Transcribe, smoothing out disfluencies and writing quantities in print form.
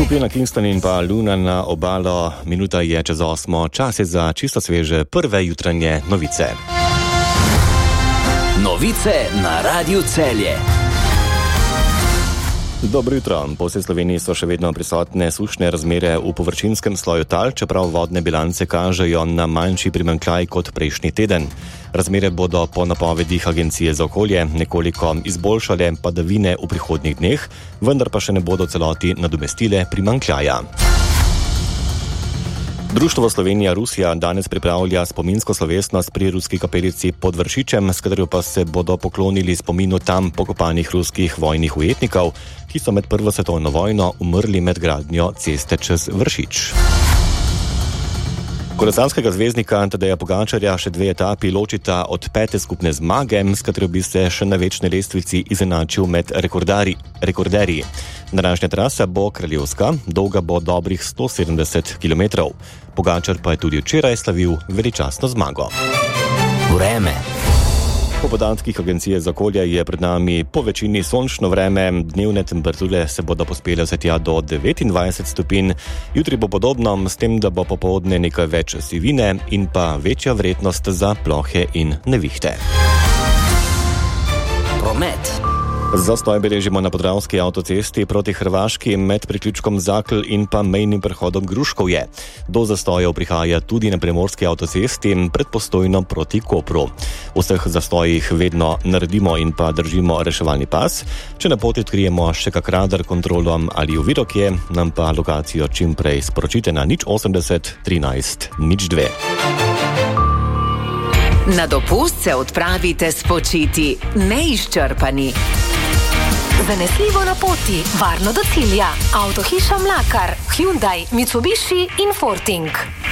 Skupina Kingston in pa Luna na obalo, minuta je čez 8, čas je za čisto sveže prve jutranje novice. Novice na Radiu Celje. Dobro jutro. Po vsej Sloveniji so še vedno prisotne sušne razmere v površinskem sloju tal, čeprav vodne bilance kažejo na manjši primanjkljaj kot prejšnji teden. Razmere bodo po napovedih Agencije za okolje nekoliko izboljšale padavine v prihodnjih dneh, vendar pa še ne bodo celoti nadomestile primanjkljaja. Društvo Slovenija-Rusija danes pripravlja spominsko slovesnost pri ruski kapelici pod Vršičem, s katero pa se bodo poklonili spominu tam pokopanih ruskih vojnih ujetnikov, ki so med Prvo svetovno vojno umrli med gradnjo ceste čez Vršič. Kolesarskega zvezdnika Tadeja Pogačarja še 2 etapi ločita od 5. skupne zmage, s katero bi se še na večni lestvici izenačil med rekorderji. Današnja trasa bo kraljevska, dolga bo dobrih 170 km. Pogačar pa je tudi včeraj slavil veličastno zmago. Vreme. Po podatkih Agencije za okolje je pred nami po večini sončno vreme, dnevne temperature se bodo pospele vse tja do 29 stopinj. Jutri bo podobno, s tem, da bo popoldne nekaj več sivine in pa večja verjetnost za plohe in nevihte. Promet. Zastoj beležimo na Podravski avtocesti proti Hrvaški med priključkom Zakl in pa mejnim prehodom Gruškovje. Do zastojev prihaja tudi na Primorski avtocesti pred Postojno proti Kopru. V vseh zastojih vedno naredimo in pa držimo reševalni pas. Če na poti odkrijemo še kak radar kontrolom ali ovirokje, nam pa lokacijo čim prej sporočite na 080 13 02. Na dopust se odpravite spočiti, neizčrpani. Zanesljivo na poti, varno do cilja. Avtohiša Mlakar, Hyundai, Mitsubishi in Forting.